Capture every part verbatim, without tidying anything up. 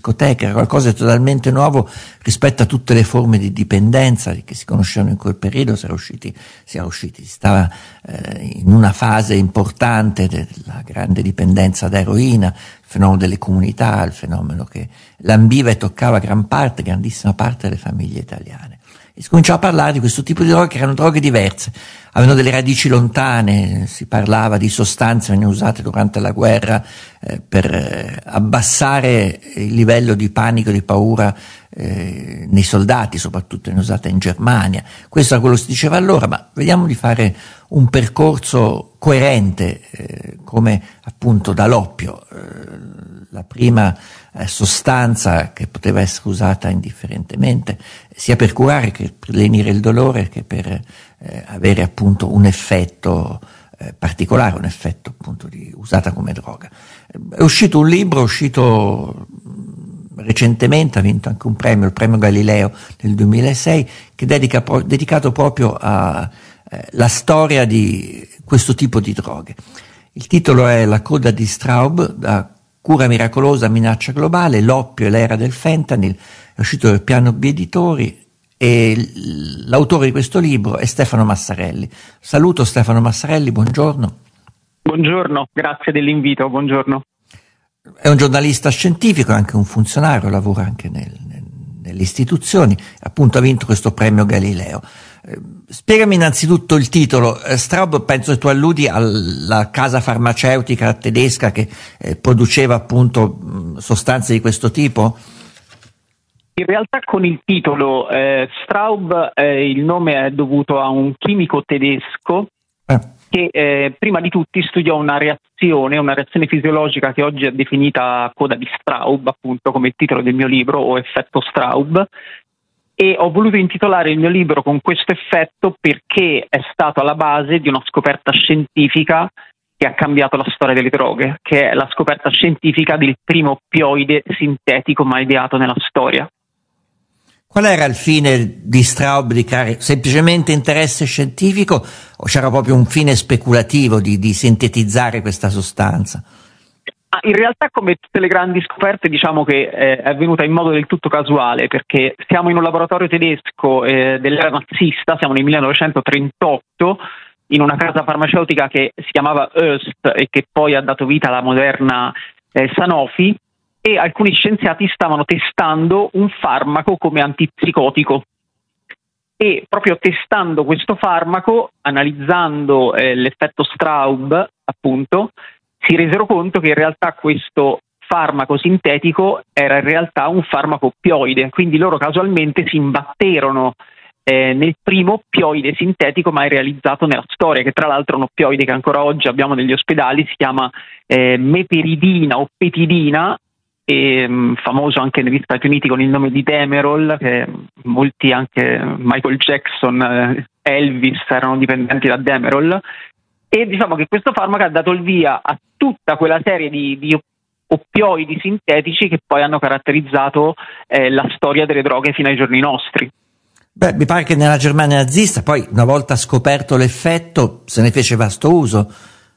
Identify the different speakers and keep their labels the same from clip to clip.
Speaker 1: discoteca, era qualcosa di totalmente nuovo rispetto a tutte le forme di dipendenza che si conoscevano in quel periodo. Si era usciti, si era usciti, si stava eh, in una fase importante della grande dipendenza da eroina, il fenomeno delle comunità, il fenomeno che lambiva e toccava gran parte, grandissima parte delle famiglie italiane. E si cominciò a parlare di questo tipo di droghe, che erano droghe diverse, avevano delle radici lontane. Si parlava di sostanze che venivano usate durante la guerra eh, per eh, abbassare il livello di panico, di paura eh, nei soldati, soprattutto ne usate in Germania. Questo era quello che si diceva allora, ma vediamo di fare un percorso coerente, eh, come appunto dall'oppio, eh, la prima eh, sostanza che poteva essere usata indifferentemente, sia per curare che per lenire il dolore, che per eh, avere appunto un effetto eh, particolare, un effetto appunto di, usata come droga. È uscito un libro, è uscito recentemente, ha vinto anche un premio, il premio Galileo nel duemilasei, che dedica pro, dedicato proprio alla eh, storia di questo tipo di droghe. Il titolo è La coda di Straub, da Cura miracolosa, minaccia globale, l'oppio e l'era del fentanyl. È uscito dal Piano B Editori e l'autore di questo libro è Stefano Massarelli. Saluto Stefano Massarelli, buongiorno.
Speaker 2: Buongiorno, grazie dell'invito, buongiorno.
Speaker 1: È un giornalista scientifico, è anche un funzionario, lavora anche nel, nel, nelle istituzioni, appunto ha vinto questo premio Galileo. Eh, spiegami innanzitutto il titolo. eh, Straub, penso che tu alludi alla casa farmaceutica tedesca che eh, produceva appunto mh, sostanze di questo tipo?
Speaker 2: In realtà con il titolo eh, Straub eh, il nome è dovuto a un chimico tedesco eh. che eh, prima di tutti studiò una reazione, una reazione fisiologica che oggi è definita coda di Straub, appunto come il titolo del mio libro, o effetto Straub, e ho voluto intitolare il mio libro con questo effetto perché è stato alla base di una scoperta scientifica che ha cambiato la storia delle droghe, che è la scoperta scientifica del primo oppioide sintetico mai ideato nella storia.
Speaker 1: Qual era il fine di Straub? Di creare semplicemente interesse scientifico o c'era proprio un fine speculativo di, di sintetizzare questa sostanza?
Speaker 2: In realtà, come tutte le grandi scoperte, diciamo che eh, è avvenuta in modo del tutto casuale, perché siamo in un laboratorio tedesco eh, dell'era nazista, siamo nel millenovecentotrentotto, in una casa farmaceutica che si chiamava Öst e che poi ha dato vita alla moderna eh, Sanofi, e alcuni scienziati stavano testando un farmaco come antipsicotico. E proprio testando questo farmaco, analizzando eh, l'effetto Straub, appunto, si resero conto che in realtà questo farmaco sintetico era in realtà un farmaco oppioide, quindi loro casualmente si imbatterono eh, nel primo oppioide sintetico mai realizzato nella storia, che tra l'altro è un oppioide che ancora oggi abbiamo negli ospedali, si chiama eh, meperidina o petidina, e, mh, famoso anche negli Stati Uniti con il nome di Demerol, che molti, anche Michael Jackson, eh, Elvis erano dipendenti da Demerol. E diciamo che questo farmaco ha dato il via a tutta quella serie di, di oppioidi sintetici che poi hanno caratterizzato eh, la storia delle droghe fino ai giorni nostri.
Speaker 1: Beh, mi pare che nella Germania nazista, poi una volta scoperto l'effetto, se ne fece vasto uso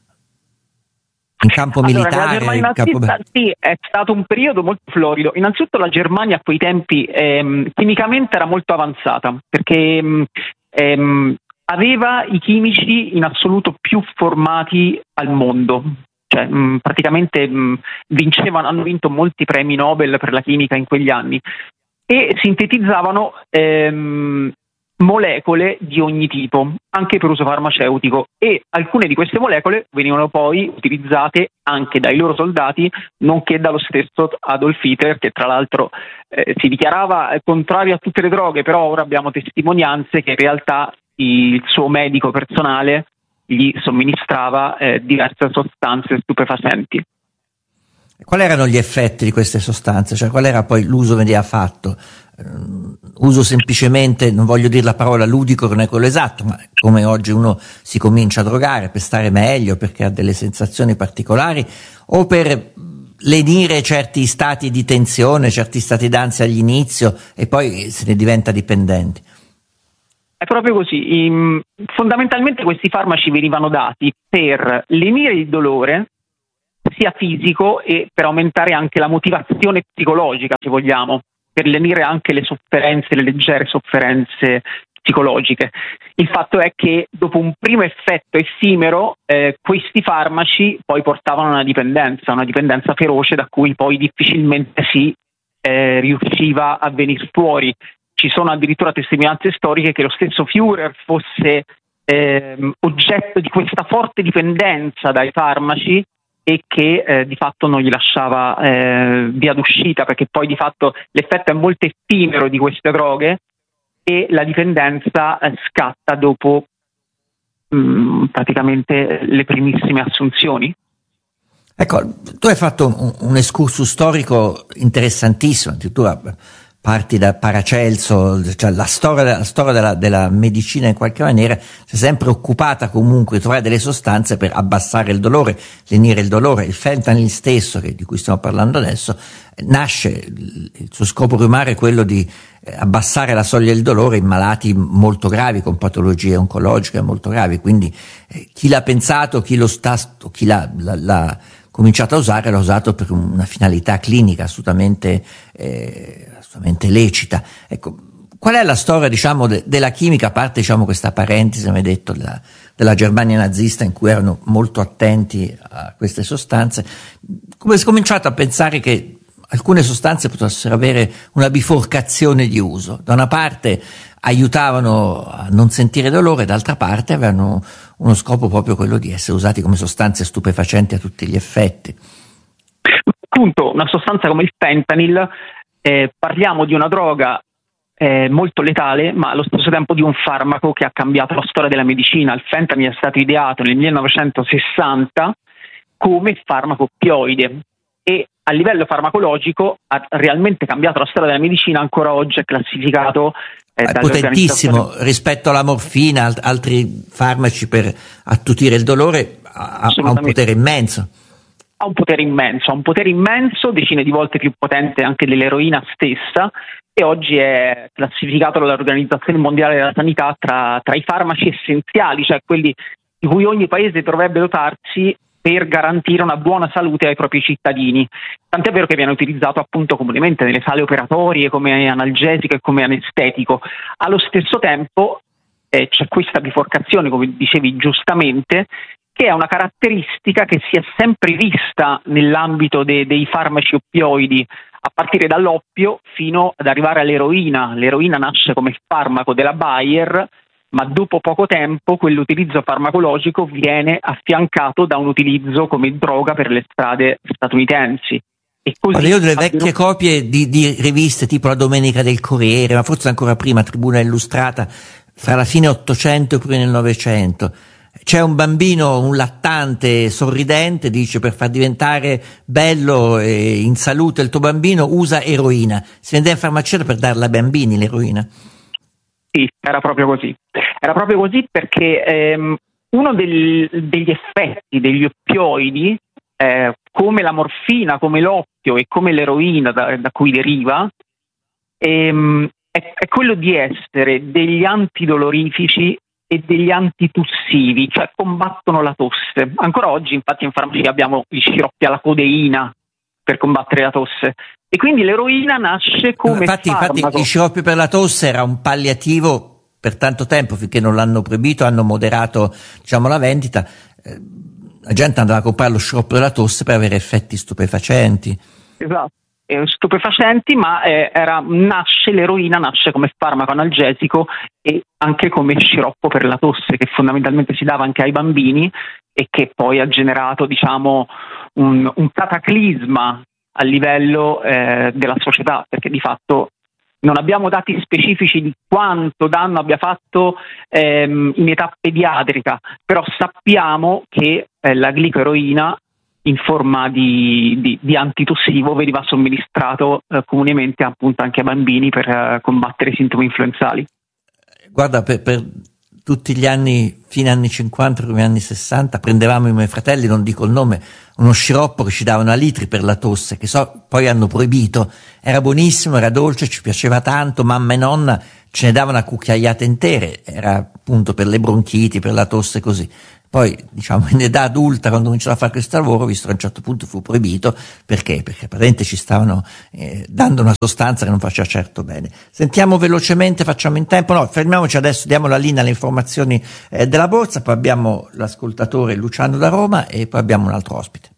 Speaker 1: in campo
Speaker 2: allora,
Speaker 1: militare.
Speaker 2: La Germania
Speaker 1: in campo...
Speaker 2: nazista, sì, è stato un periodo molto florido. Innanzitutto la Germania a quei tempi ehm, chimicamente era molto avanzata, perché ehm, aveva i chimici in assoluto più formati al mondo, cioè mh, praticamente mh, vincevano, hanno vinto molti premi Nobel per la chimica in quegli anni e sintetizzavano ehm, molecole di ogni tipo, anche per uso farmaceutico, e alcune di queste molecole venivano poi utilizzate anche dai loro soldati, nonché dallo stesso Adolf Hitler, che tra l'altro eh, si dichiarava contrario a tutte le droghe, però ora abbiamo testimonianze che in realtà il suo medico personale gli somministrava eh, diverse sostanze stupefacenti.
Speaker 1: Quali erano gli effetti di queste sostanze? Cioè, qual era poi l'uso che veniva fatto? Uh, uso semplicemente, non voglio dire la parola ludico, non è quello esatto, ma come oggi uno si comincia a drogare per stare meglio, perché ha delle sensazioni particolari, o per lenire certi stati di tensione, certi stati d'ansia all'inizio e poi se ne diventa dipendenti?
Speaker 2: È proprio così. I, fondamentalmente questi farmaci venivano dati per lenire il dolore, sia fisico e per aumentare anche la motivazione psicologica, se vogliamo, per lenire anche le sofferenze, le leggere sofferenze psicologiche. Il fatto è che dopo un primo effetto effimero eh, questi farmaci poi portavano a una dipendenza, una dipendenza feroce da cui poi difficilmente si eh, riusciva a venire fuori. Ci sono addirittura testimonianze storiche che lo stesso Führer fosse eh, oggetto di questa forte dipendenza dai farmaci e che eh, di fatto non gli lasciava eh, via d'uscita, perché poi di fatto l'effetto è molto effimero di queste droghe e la dipendenza eh, scatta dopo mh, praticamente le primissime assunzioni.
Speaker 1: Ecco, tu hai fatto un, un excursus storico interessantissimo, addirittura parti da Paracelso, cioè la storia, la storia della, della medicina in qualche maniera si è sempre occupata comunque di trovare delle sostanze per abbassare il dolore, lenire il dolore. Il fentanyl stesso, che, di cui stiamo parlando adesso, nasce, il suo scopo primario è quello di abbassare la soglia del dolore in malati molto gravi, con patologie oncologiche molto gravi, quindi eh, chi l'ha pensato, chi lo sta, chi l'ha, l'ha, l'ha cominciato a usare, l'ha usato per una finalità clinica assolutamente, eh, assolutamente lecita. Ecco, qual è la storia, diciamo, de, della chimica, a parte, diciamo, questa parentesi, come hai detto, della, della Germania nazista, in cui erano molto attenti a queste sostanze? Come si è cominciato a pensare che alcune sostanze potessero avere una biforcazione di uso? Da una parte aiutavano a non sentire dolore, d'altra parte avevano uno scopo proprio quello di essere usati come sostanze stupefacenti a tutti gli effetti.
Speaker 2: Appunto, una sostanza come il fentanyl, eh, parliamo di una droga eh, molto letale, ma allo stesso tempo di un farmaco che ha cambiato la storia della medicina. Il fentanyl è stato ideato nel millenovecentosessanta come farmaco oppioide e a livello farmacologico ha realmente cambiato la storia della medicina. Ancora oggi è classificato eh,
Speaker 1: è potentissimo rispetto alla morfina, alt- altri farmaci per attutire il dolore, ha, ha un potere immenso.
Speaker 2: Ha un potere immenso, ha un potere immenso, decine di volte più potente anche dell'eroina stessa, e oggi è classificato dall'Organizzazione Mondiale della Sanità tra, tra i farmaci essenziali, cioè quelli di cui ogni paese dovrebbe dotarsi per garantire una buona salute ai propri cittadini. Tant'è vero che viene utilizzato appunto comunemente nelle sale operatorie come analgesico e come anestetico. Allo stesso tempo eh, c'è questa biforcazione, come dicevi giustamente, che è una caratteristica che si è sempre vista nell'ambito de- dei farmaci oppioidi, a partire dall'oppio fino ad arrivare all'eroina. L'eroina nasce come farmaco della Bayer, ma dopo poco tempo quell'utilizzo farmacologico viene affiancato da un utilizzo come droga per le strade statunitensi. E così
Speaker 1: allora, io ho delle vecchie copie di, di riviste tipo La Domenica del Corriere, ma forse ancora prima Tribuna Illustrata, fra la fine Ottocento e prima del Novecento. C'è un bambino, un lattante sorridente, dice: per far diventare bello e in salute il tuo bambino usa eroina. Si vendeva in farmacia per darla ai bambini l'eroina.
Speaker 2: Sì, era proprio così. Era proprio così perché ehm, uno del, degli effetti degli oppioidi, eh, come la morfina, come l'oppio e come l'eroina da, da cui deriva, ehm, è, è quello di essere degli antidolorifici e degli antitussivi, cioè combattono la tosse. Ancora oggi, infatti, in farmacia abbiamo gli sciroppi alla codeina per combattere la tosse. E quindi l'eroina nasce come
Speaker 1: infatti,
Speaker 2: farmaco.
Speaker 1: Infatti gli sciroppi per la tosse era un palliativo per tanto tempo, finché non l'hanno proibito, hanno moderato, diciamo, la vendita. Eh, la gente andava a comprare lo sciroppo della tosse per avere effetti stupefacenti.
Speaker 2: Esatto, eh, stupefacenti, ma eh, era, nasce l'eroina nasce come farmaco analgesico e anche come sciroppo per la tosse, che fondamentalmente si dava anche ai bambini e che poi ha generato, diciamo, un, un cataclisma a livello eh, della società, perché di fatto non abbiamo dati specifici di quanto danno abbia fatto ehm, in età pediatrica, però sappiamo che eh, la glicoeroina in forma di, di, di antitussivo veniva somministrato eh, comunemente appunto anche a bambini per eh, combattere i sintomi influenzali.
Speaker 1: Guarda, per, per tutti gli anni, fine anni cinquanta, primi anni sessanta, prendevamo i miei fratelli, non dico il nome, uno sciroppo che ci davano a litri per la tosse, che so, poi hanno proibito. Era buonissimo, era dolce, ci piaceva tanto, mamma e nonna ce ne davano a cucchiaiate intere, era appunto per le bronchiti, per la tosse, così. Poi, diciamo, in età adulta, quando ho cominciato a fare questo lavoro, visto che a un certo punto fu proibito, perché? Perché praticamente ci stavano eh, dando una sostanza che non faceva certo bene. Sentiamo velocemente, facciamo in tempo, no, fermiamoci adesso, diamo la linea alle informazioni eh, della borsa, poi abbiamo l'ascoltatore Luciano da Roma e poi abbiamo un altro ospite.